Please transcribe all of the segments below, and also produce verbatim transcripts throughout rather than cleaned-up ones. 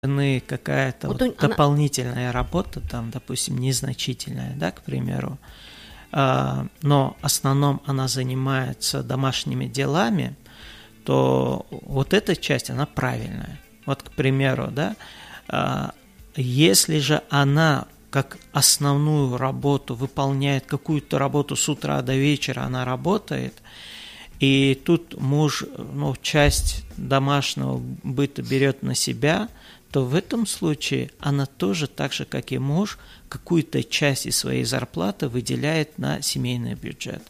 какая-то вот вот дополнительная она... работа, там, допустим, незначительная, да, к примеру, но в основном она занимается домашними делами, то вот эта часть, она правильная. Вот, к примеру, да, если же она как основную работу выполняет, какую-то работу с утра до вечера она работает, и тут муж, ну, часть домашнего быта берет на себя, то в этом случае она тоже, так же, как и муж, какую-то часть из своей зарплаты выделяет на семейный бюджет.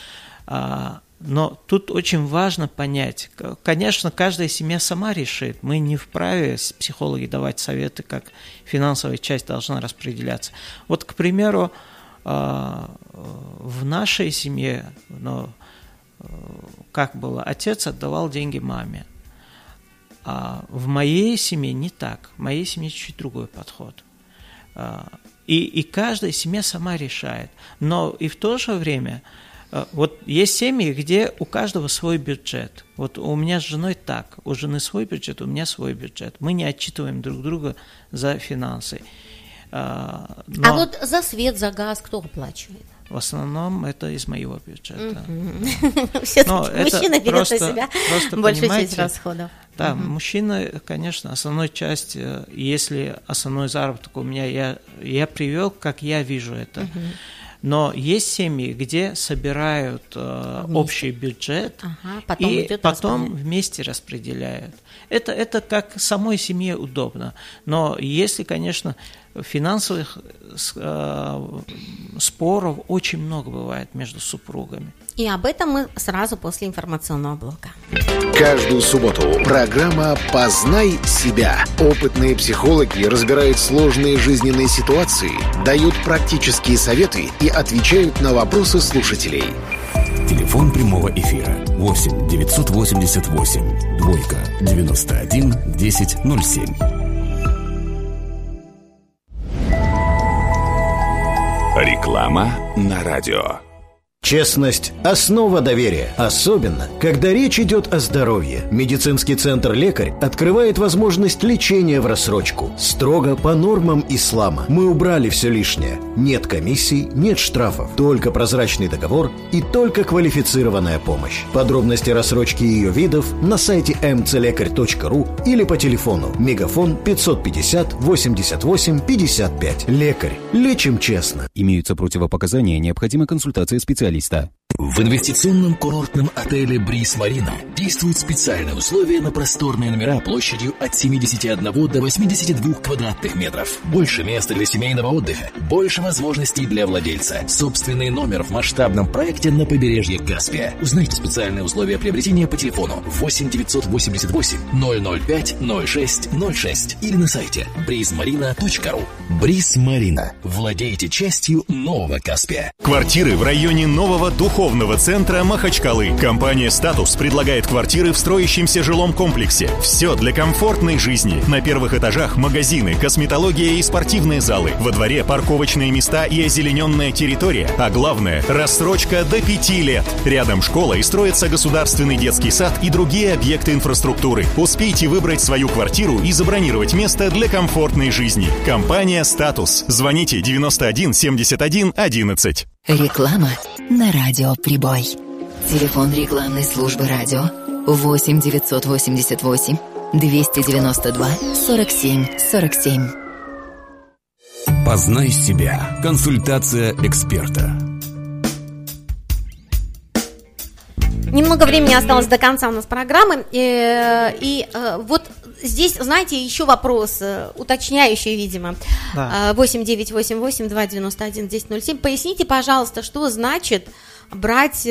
Но тут очень важно понять, конечно, каждая семья сама решит, мы не вправе психологи давать советы, как финансовая часть должна распределяться. Вот, к примеру, в нашей семье, ну, как было, отец отдавал деньги маме, а в моей семье не так, в моей семье чуть другой подход. И, и каждая семья сама решает, но и в то же время вот есть семьи, где у каждого свой бюджет. Вот у меня с женой так, у жены свой бюджет, у меня свой бюджет. Мы не отчитываем друг друга за финансы. Но а вот за свет, за газ кто оплачивает? В основном это из моего бюджета. Все-таки мужчина берет на себя большую часть расходов. Да, мужчина, конечно, основную часть, если основной заработок у меня, я, я привел, как я вижу это. Но есть семьи, где собирают э, общий бюджет, ага, потом и потом распределяют. Вместе распределяют. Это, это как самой семье удобно. Но если, конечно, финансовых э, споров очень много бывает между супругами. И об этом мы сразу после информационного блока. Каждую субботу программа «Познай себя». Опытные психологи разбирают сложные жизненные ситуации, дают практические советы и отвечают на вопросы слушателей. Телефон прямого эфира восемь девятьсот восемьдесят восемь двойка девяносто один десять ноль семь. Реклама на радио. Честность – основа доверия, особенно, когда речь идет о здоровье. Медицинский центр «Лекарь» открывает возможность лечения в рассрочку. Строго по нормам ислама. Мы убрали все лишнее. Нет комиссий, нет штрафов. Только прозрачный договор и только квалифицированная помощь. Подробности рассрочки и ее видов на сайте эм цэ лекарь точка ру или по телефону мегафон пятьсот пятьдесят восемьдесят восемь пятьдесят пять. «Лекарь». Лечим честно. Имеются противопоказания, необходима консультация специалиста. В инвестиционном курортном отеле «Бриз Марина» действуют специальные условия на просторные номера площадью от семьдесят один до восемьдесят два квадратных метров. Больше места для семейного отдыха, больше возможностей для владельца. Собственный номер в масштабном проекте на побережье Каспия. Узнайте специальные условия приобретения по телефону восемь девятьсот восемьдесят восемь ноль ноль пять ноль шесть ноль шесть или на сайте бриз марина точка ру. «Бриз Марина». Владейте частью нового Каспия. Квартиры в районе нового духовного центра Махачкалы. Компания «Статус» предлагает квартиры в строящемся жилом комплексе. Все для комфортной жизни. На первых этажах магазины, косметология и спортивные залы. Во дворе парковочные места и озелененная территория. А главное – рассрочка до пяти лет. Рядом школа и строится государственный детский сад и другие объекты инфраструктуры. Успейте выбрать свою квартиру и забронировать место для комфортной жизни. Компания «Статус». Звоните девяносто один семьдесят один одиннадцать. Реклама на радио «Прибой». Телефон рекламной службы радио восемь девятьсот восемьдесят восемь двести девяносто два сорок семь сорок семь. Познай себя. Консультация эксперта. Немного времени осталось до конца у нас программы. И, и вот здесь, знаете, еще вопрос уточняющий, видимо. Да. восемь девятьсот восемьдесят восемь двести девяносто один десять ноль семь. Поясните, пожалуйста, что значит брать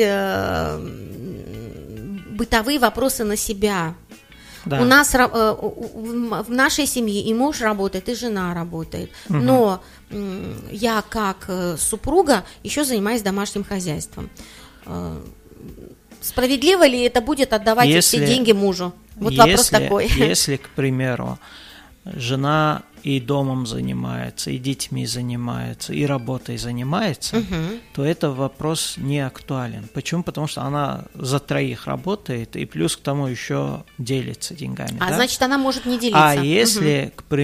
бытовые вопросы на себя? Да. У нас в нашей семье и муж работает, и жена работает. Угу. Но я как супруга еще занимаюсь домашним хозяйством. Справедливо ли это будет отдавать если, все деньги мужу? Вот если, вопрос такой. Если, к примеру, жена и домом занимается, и детьми занимается, и работой занимается, угу. то это вопрос не актуален. Почему? Потому что она за троих работает, и плюс к тому еще делится деньгами. А да? значит, она может не делиться. А если, угу. к примеру,